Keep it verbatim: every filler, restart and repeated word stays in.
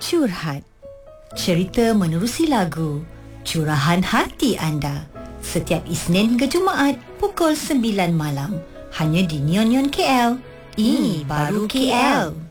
Curhat. Cerita menerusi lagu Curahan Hati Anda setiap Isnin hingga Jumaat pukul sembilan malam hanya di Neon Neon K L. Ini baru K L.